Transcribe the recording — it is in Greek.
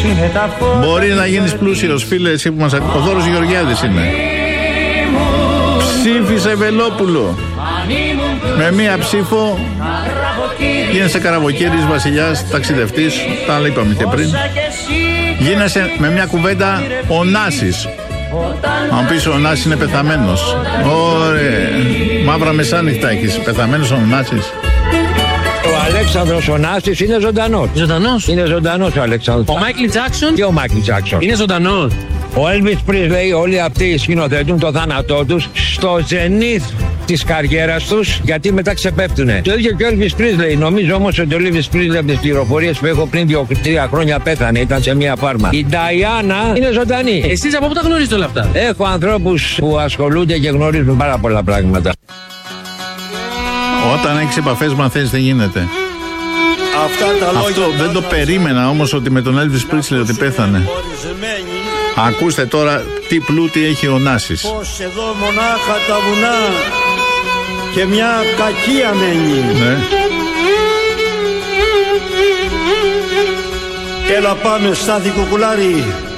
Μπορεί να γίνεις πλούσιος, φίλε, εσύ που μας ακούει. Ο Δώρος Γεωργιάδης είναι. Ψήφισε Βελόπουλο. Με μία ψήφο γίνεσαι καραβοκύρης, βασιλιάς, ταξιδευτής. Τα άλλα είπαμε και πριν. Γίνεσαι με μια κουβέντα Ωνάσης. Αν πεις ο Ωνάσης είναι πεθαμένος. Ωραία. Μαύρα μεσάνυχτα έχεις. Πεθαμένος ο Ωνάσης. Ο Αλέξανδρος Ωνάσης είναι ζωντανός. Ζωντανός. Είναι ζωντανός ο Αλέξανδρος. Ο Μάικλ Τζάκσον. Και ο Μάικλ Τζάκσον. Είναι ζωντανός. Ο Elvis Presley, όλοι αυτοί σκηνοθετούν το θάνατό τους στο ζενήθ της καριέρας τους, γιατί μετά ξεπέφτουνε. Το ίδιο και ο Elvis Presley. Νομίζω όμως ότι ο Elvis Presley, από τις πληροφορίες που έχω, πριν 2-3 χρόνια πέθανε. Ήταν σε μια φάρμα. Η Νταϊάννα είναι ζωντανή. Εσείς από πού τα γνωρίζετε όλα αυτά? Έχω ανθρώπους που ασχολούνται και γνωρίζουν πάρα πολλά πράγματα. Όταν έχεις επαφές μαθαίνεις τι γίνεται. Αυτό δεν το περίμενα όμως, ότι με τον Elvis Presley ότι πέθανε. Ακούστε τώρα τι πλούτη έχει ο Ωνάσης. Πως εδώ μονάχα τα βουνά και μια κακία μένει. Ναι. Έλα πάμε Στάθη κουκουλάρι.